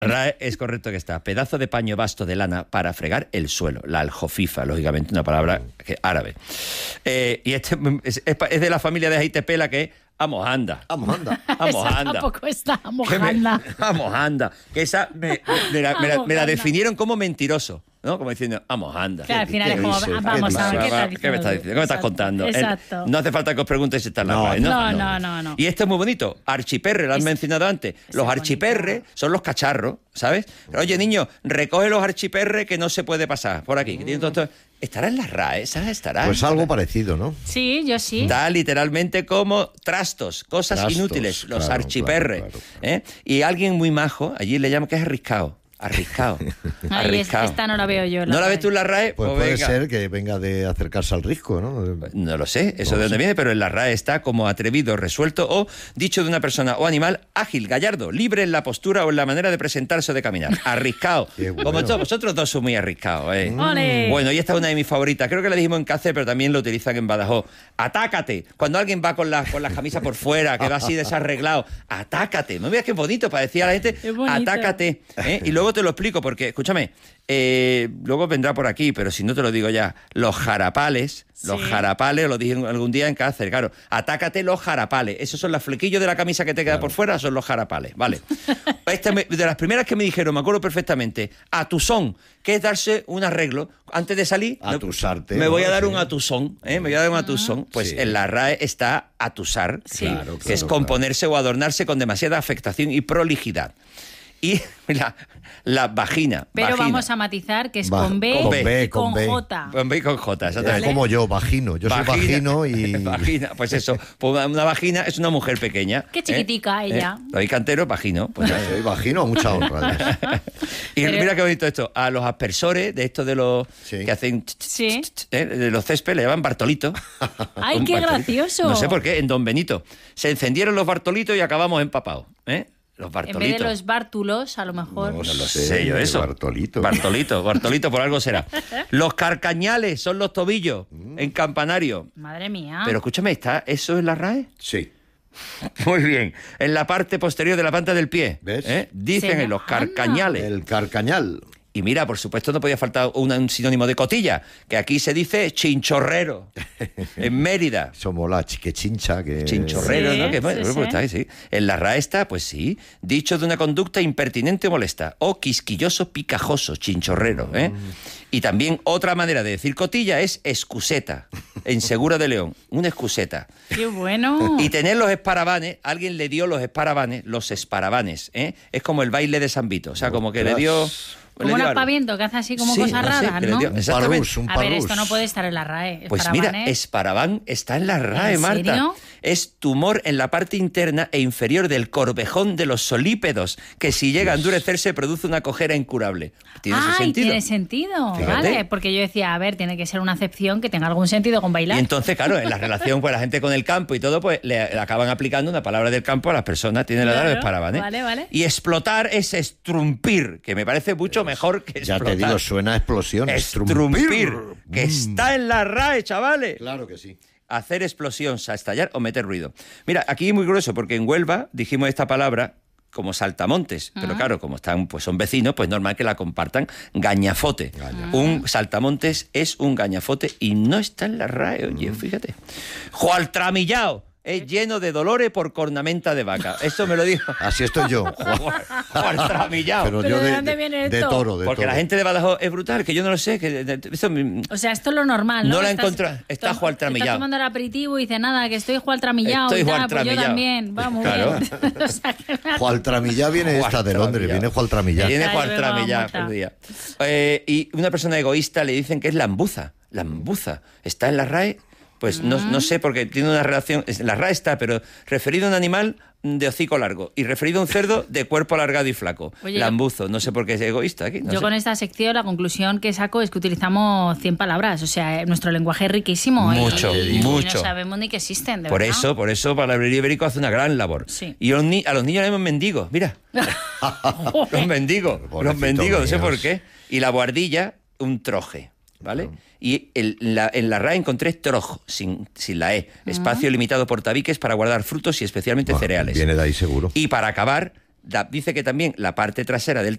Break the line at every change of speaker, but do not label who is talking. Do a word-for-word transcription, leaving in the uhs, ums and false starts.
RAE es correcto que está. Pedazo de paño vasto de lana para fregar el suelo. La aljofifa, lógicamente, una palabra que, árabe. Eh, y este es, es de la familia de Haitepela, que es amojanda.
Amojanda.
Amojanda.
Tampoco está
Que
amojanda.
me- Amojanda. Que esa me, me la, me la- me la definieron como mentiroso, ¿no? Como diciendo, amojanda.
Claro, al final es
¿Qué
como,
dice?
ah, vamos a ver, ¿qué estás
¿Qué
diciendo?
me estás diciendo? ¿Qué me estás
Exacto.
contando? El-
Exacto.
no hace falta que os preguntéis si está en la
No,
RAE,
no, no, no, no.
Y esto es muy bonito. Archiperre, lo has
Es-
mencionado antes.
es
Los
bonito.
archiperres son los cacharros, ¿sabes? Oye, niño, recoge los archiperres que no se puede pasar por aquí. Que tiene todo esto. ¿Estará en la RAE? ¿Sabes? ¿Estará?
Pues algo parecido, ¿no?
Sí, yo sí.
Está literalmente como trastos, cosas
Trastos,
inútiles, los
claro,
archiperres.
claro, claro,
¿eh? Y alguien muy majo, allí le llaman que es arriscado. Arriscado.
Ahí es-
arriscado.
esta no la veo yo.
¿No la ves tú en la RAE?
Pues
Pues
puede
venga.
ser que venga de acercarse al risco, ¿no?
No lo sé, eso
No
de
lo
dónde
sé.
viene, pero en la RAE está como atrevido, resuelto o dicho de una persona o animal ágil, gallardo, libre en la postura o en la manera de presentarse o de caminar. Arriscado.
Qué bueno.
Como todos vosotros dos sois muy arriscados, ¿eh?
¡Ole!
Bueno, y esta es una de mis favoritas. Creo que la dijimos en Cáceres, pero también lo utilizan en Badajoz. Atácate. Cuando alguien va con las con las camisas por fuera, que va así desarreglado. Atácate. No veas qué bonito para decir a la gente,
Qué bonito.
atácate. ¿eh? Y luego te lo explico, porque, escúchame, eh, luego vendrá por aquí, pero si no te lo digo ya, los jarapales, los
Sí.
jarapales, lo dije algún día en Cáceres, claro, atácate los jarapales. Esos son los flequillos de la camisa que te queda por fuera, son los jarapales, vale. Esta me- de las primeras que me dijeron, me acuerdo perfectamente, atusón, que es darse un arreglo. Antes de salir, me-
Atusarte,
me voy a
¿no?
dar
Sí.
un atusón, ¿eh? me voy a dar un atusón. Pues
Sí.
en la RAE está atusar,
Sí.
Claro,
que es
claro,
componerse o adornarse con demasiada afectación y prolijidad. Y la, la vagina.
Pero
vagina.
vamos a matizar que es
Va-
con B,
con B,
y con,
con B.
J.
Con B y con J,
Es
exactamente.
como yo, vagino. Yo soy vagino y...
Vagina, pues eso. Pues una, una vagina es una mujer pequeña.
Qué chiquitica
¿eh?
ella.
¿Eh? David Cantero, vagino. Pues,
Soy vagino a mucha honra.
y
Pero-
mira qué bonito esto. A los aspersores de estos de los
Sí.
que hacen
Sí.
¿eh? de los césped le llaman Bartolito.
¡Ay,
Un
qué
Bartolito.
gracioso!
No sé por qué, en Don Benito. Se encendieron los Bartolitos y acabamos empapados. ¿eh? Los
En
Bartolitos.
vez de los bártulos, a lo mejor.
No
No lo
sé,
sé yo eso.
Bartolito.
Bartolito, Bartolito, por algo será. Los carcañales son los tobillos en campanario.
Madre mía.
Pero escúchame, ¿está eso en la RAE?
Sí.
Muy bien. En la parte posterior de la planta del pie.
¿Ves?
¿eh? Dicen
Se
en los
me- anda.
carcañales.
El carcañal.
Y mira, por supuesto, no podía faltar una- un sinónimo de cotilla, que aquí se dice chinchorrero. En Mérida.
Somos la chiquechincha que...
Chinchorrero,
Sí,
¿no? Que, bueno,
sí,
pues
sí.
está ahí, sí. En la RAE está, pues sí. Dicho de una conducta impertinente o molesta. O quisquilloso, picajoso, chinchorrero. ¿eh? Y también otra manera de decir cotilla es excuseta. En Segura de León. Una excuseta.
¡Qué bueno!
Y tener los esparabanes, alguien le dio los esparabanes, los esparabanes, ¿eh? Es como el baile de San Vito. O sea, como que le dio...
Como
le
un
dio algo.
aspaviento que hace así como
Sí,
cosas
no sé,
raras,
que le
¿no?
dio-
Un
Exactamente.
parrús, un
A ver,
parrús.
esto no puede estar en la RAE.
Pues mira,
Esparabanes.
Esparabán está en la RAE,
¿En
Marta.
serio?
Es tumor en la parte interna e inferior del corvejón de los solípedos, que si llega a endurecerse produce una cojera incurable. ¿Tiene ese
Ay,
sentido?
tiene sentido,
Fíjate.
vale, porque yo decía, a ver, tiene que ser una acepción que tenga algún sentido con bailar.
Y entonces, claro, en la relación pues la gente con el campo y todo, pues le, le acaban aplicando una palabra del campo a las personas. Tiene la edad de
Claro,
esparaban, ¿eh?
vale, vale.
Y explotar es estrumpir, que me parece mucho mejor que
Ya
explotar.
te digo, suena a explosión.
Estrumpir, que
Mm.
está en la RAE, chavales.
Claro que sí.
Hacer explosión, sa- estallar o meter ruido. Mira, aquí es muy grueso porque en Huelva dijimos esta palabra como saltamontes, pero claro, como están, pues son vecinos, pues normal que la compartan. Gañafote. Un saltamontes es un gañafote y no está en la RAE, oye, fíjate. Jualtramillao es lleno de dolores por cornamenta de vaca. Eso me lo dijo.
Así estoy yo.
Jualtramillao.
Pero
¿Pero
yo
de
de,
dónde viene
de
esto?
toro, de
Porque
toro.
la gente de Badajoz es brutal, que yo no lo sé. Que de- de- eso me-
O sea, esto es lo normal, ¿no?
No la he
Estás-
encontrado. Está
estás-
jualtramillao.
Estás tomando el aperitivo y dice nada, que estoy jualtramillao.
Estoy
y tal, pues
jualtramillao.
yo también, vamos.
Claro.
bien. O sea, que me ha-
Jualtramillá viene esta de Londres, viene Jualtramillá.
Viene
Ay,
Juan
venga,
Tramillá,
Marta.
por día. Eh, y una persona egoísta le dicen que es lambuza. Lambuza. ¿Está en la RAE? Pues no, no sé, porque tiene una relación... En la RAE está, pero referido a un animal de hocico largo y referido a un cerdo de cuerpo alargado y flaco.
Oye,
Lambuzo. No sé por qué es egoísta aquí. No
Yo
sé.
con esta sección la conclusión que saco es que utilizamos cien palabras. O sea, eh, nuestro lenguaje es riquísimo. y-
Mucho,
y, y
mucho.
no sabemos ni que existen, de
Por
verdad.
eso, por eso, Palabrería Ibérico hace una gran labor.
Sí.
Y a los, ni- a los niños le llaman mendigos, mira. Los mendigos, los
Pobrecitos
mendigos, no sé
míos.
por qué. Y la buhardilla, un troje, ¿vale? Y el- en, la, en la RAE encontré trojo, sin, sin la E. Espacio limitado por tabiques para guardar frutos y especialmente
Bueno,
cereales.
Viene de ahí seguro.
Y para acabar, Da- dice que también la parte trasera del